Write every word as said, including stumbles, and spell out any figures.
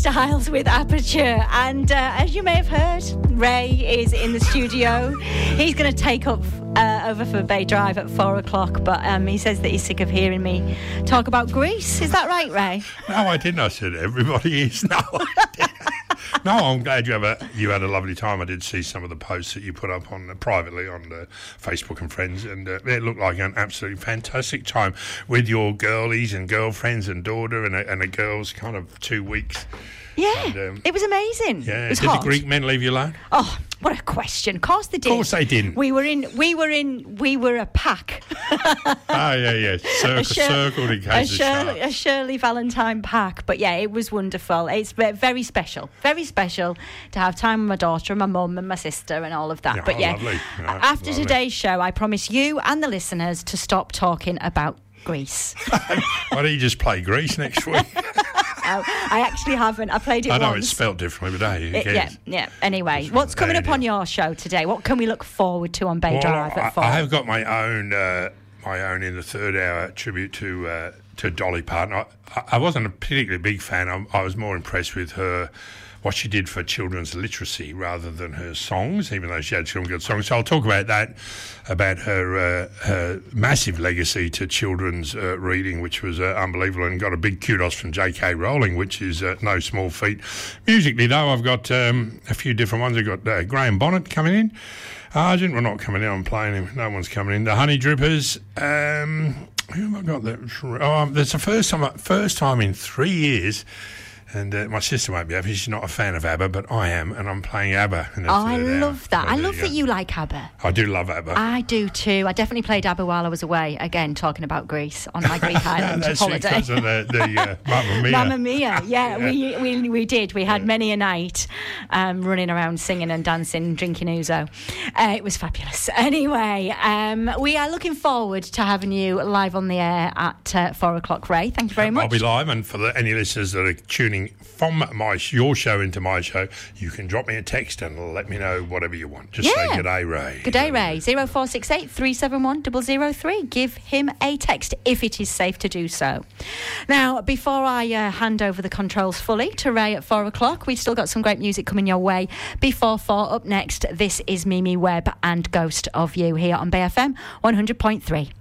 Styles with Aperture, and uh, as you may have heard, Ray is in the studio. He's going to take up uh, over for Bay Drive at four o'clock, but um, he says that he's sick of hearing me talk about Greece. Is that right, Ray? No, I didn't. I said everybody is. No, I didn't. No, I'm glad you have a, you had a lovely time. I did see some of the posts that you put up on uh, privately on uh, Facebook and friends, and uh, it looked like an absolutely fantastic time with your girlies and girlfriends and daughter and a, and a girl's kind of two weeks. Yeah, and, um, it was amazing. Yeah, it was did hot. the Greek men leave you alone? Oh, what a question! Of course they did. Of course they didn't. We were in. We were in. We were a pack. Oh yeah, yeah. Circle, Shir- circled in a, case of Shirley, sharks. a Shirley Valentine pack. But yeah, it was wonderful. It's ve- very special. Very special to have time with my daughter and my mum and my sister and all of that. Yeah, but yeah, lovely. Yeah, after lovely. today's show, I promise you and the listeners to stop talking about Greece. Why don't you just play Greece next week? Oh, I actually haven't. I played it I know once. it's spelled differently, but hey, who It- cares? yeah, yeah. Anyway, Just what's one coming day, up yeah. on your show today? What can we look forward to on Bay Well, Drive I, at four? I have got my own, uh, my own in the third hour tribute to uh, to Dolly Parton. I, I wasn't a particularly big fan. I, I was more impressed with her, what she did for children's literacy rather than her songs, even though she had some good songs. So I'll talk about that, about her uh, her massive legacy to children's uh, reading, which was uh, unbelievable, and got a big kudos from J K Rowling, which is uh, no small feat. Musically, though, I've got um, a few different ones. I've got uh, Graham Bonnet coming in. Argent, well, not coming in, I'm playing him. No one's coming in. The Honey Drippers. Um, who have I got there? Oh, there's the first time, first time in three years. And uh, my sister won't be happy. She's not a fan of ABBA, but I am, and I'm playing ABBA. In the Oh, I third hour. love that. So I there love you that go. you like ABBA. I do love ABBA. I do too. I definitely played ABBA while I was away. Again, talking about Greece on my Greek island That's holiday. because of the, the uh, Mamma Mia. Mamma Mia, yeah, Yeah. We, we we did. We had many a night um, running around singing and dancing, drinking ouzo. Uh, it was fabulous. Anyway, um, we are looking forward to having you live on the air at uh, four o'clock, Ray. Thank you very much. I'll be live, and for the, any listeners that are tuning from my your show into my show, you can drop me a text and let me know whatever you want. Just Yeah. say good day, Ray. Good day, Ray. zero four six eight, three seven one, zero zero three. Give him a text if it is safe to do so. Now, before I uh, hand over the controls fully to Ray at four o'clock, we've still got some great music coming your way. Before four, up next, this is Mimi Webb and Ghost of You here on Bay F M one hundred point three.